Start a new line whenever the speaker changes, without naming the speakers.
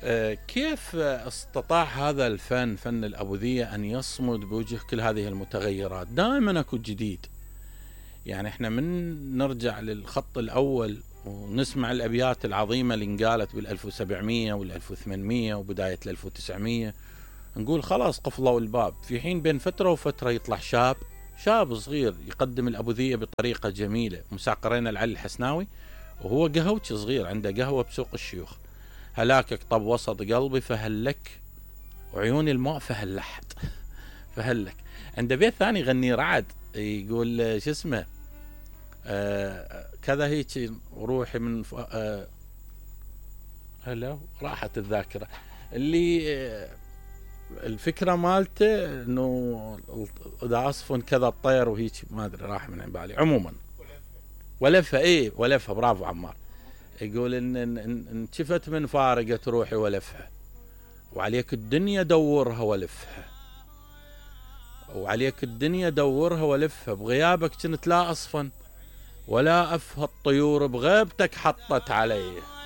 كيف استطاع هذا الفن، فن الأبوذية، أن يصمد بوجه كل هذه المتغيرات؟ دائما أكو جديد. يعني احنا من نرجع للخط الأول ونسمع الأبيات العظيمة اللي انقالت بال1700 وال1800 وبداية ال1900، نقول خلاص قفلوا الباب. في حين بين فترة وفترة يطلع شاب صغير يقدم الأبوذية بطريقة جميلة. مساقرين العلي الحسناوي وهو قهوتش صغير عنده قهوة بسوق الشيوخ. هلاكك طب وسط قلبي فهلك، وعيوني الماء فهلحت فهلك. عنده بيت ثاني يغني رعد، يقول شو اسمه، كذا هيك، وروحي من هلا راحت الذاكرة. اللي الفكرة مالته انه اذا اصفن كذا الطير وهيك، ما ادري راح من بالي. عموما ولفها، ولفها، برافو عمار. يقول ان شفت من فارقت روحي ولفها، وعليك الدنيا دورها ولفها، وعليك الدنيا دورها ولفها، بغيابك كنت لا أصفن ولا أفهى الطيور بغيبتك حطت علي.